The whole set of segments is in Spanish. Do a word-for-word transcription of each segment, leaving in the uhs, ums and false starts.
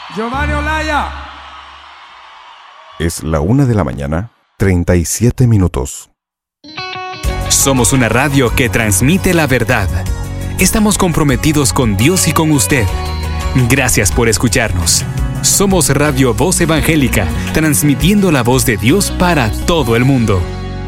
Giovanni Olaya. Es la una de la mañana, treinta y siete minutos. Somos una radio que transmite la verdad. Estamos comprometidos con Dios y con usted. Gracias por escucharnos. Somos Radio Voz Evangélica, transmitiendo la voz de Dios para todo el mundo.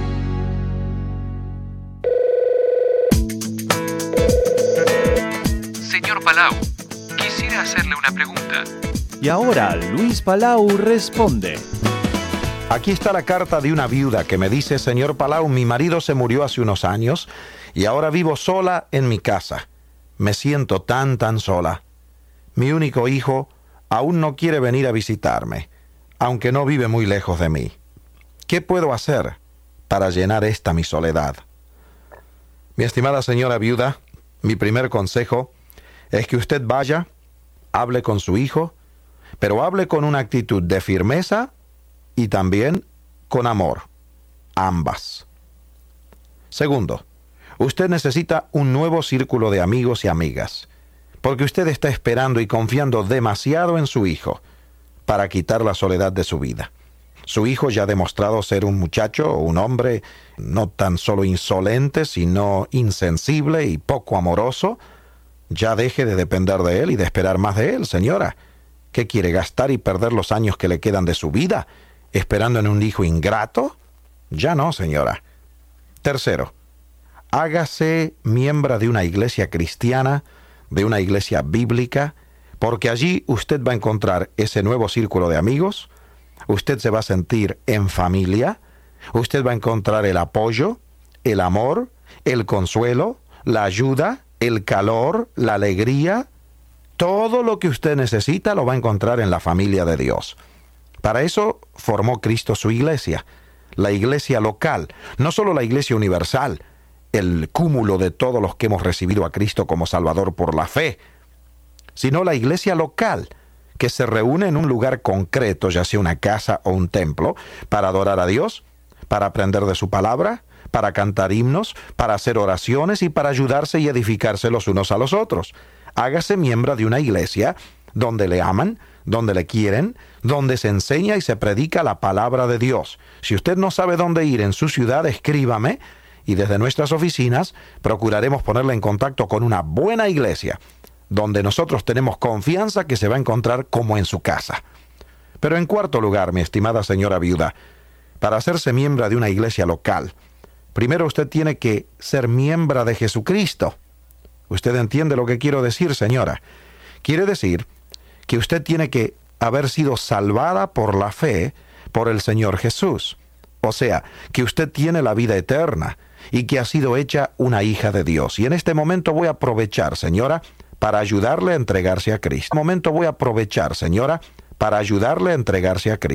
Señor Palau, quisiera hacerle una pregunta. Y ahora Luis Palau responde. Aquí está la carta de una viuda que me dice: señor Palau, mi marido se murió hace unos años y ahora vivo sola en mi casa. Me siento tan, tan sola. Mi único hijo aún no quiere venir a visitarme, aunque no vive muy lejos de mí. ¿Qué puedo hacer para llenar esta mi soledad? Mi estimada señora viuda, mi primer consejo es que usted vaya, hable con su hijo, pero hable con una actitud de firmeza y también con amor, ambas. Segundo, usted necesita un nuevo círculo de amigos y amigas, porque usted está esperando y confiando demasiado en su hijo para quitar la soledad de su vida. Su hijo ya ha demostrado ser un muchacho o un hombre no tan solo insolente, sino insensible y poco amoroso. Ya deje de depender de él y de esperar más de él, señora. ¿Qué quiere, gastar y perder los años que le quedan de su vida esperando en un hijo ingrato? Ya no, señora. Tercero, hágase miembro de una iglesia cristiana, de una iglesia bíblica, porque allí usted va a encontrar ese nuevo círculo de amigos, usted se va a sentir en familia, usted va a encontrar el apoyo, el amor, el consuelo, la ayuda, el calor, la alegría. Todo lo que usted necesita lo va a encontrar en la familia de Dios. Para eso formó Cristo su iglesia, la iglesia local, no solo la iglesia universal, el cúmulo de todos los que hemos recibido a Cristo como Salvador por la fe, sino la iglesia local, que se reúne en un lugar concreto, ya sea una casa o un templo, para adorar a Dios, para aprender de su palabra, para cantar himnos, para hacer oraciones y para ayudarse y edificarse los unos a los otros. Hágase miembro de una iglesia donde le aman, donde le quieren, donde se enseña y se predica la palabra de Dios. Si usted no sabe dónde ir en su ciudad, escríbame y desde nuestras oficinas procuraremos ponerle en contacto con una buena iglesia donde nosotros tenemos confianza que se va a encontrar como en su casa. Pero en cuarto lugar, mi estimada señora viuda, para hacerse miembro de una iglesia local, primero usted tiene que ser miembro de Jesucristo. ¿Usted entiende lo que quiero decir, señora? Quiere decir que usted tiene que haber sido salvada por la fe por el Señor Jesús. O sea, que usted tiene la vida eterna y que ha sido hecha una hija de Dios. Y en este momento voy a aprovechar, señora, para ayudarle a entregarse a Cristo. En este momento voy a aprovechar, señora, para ayudarle a entregarse a Cristo.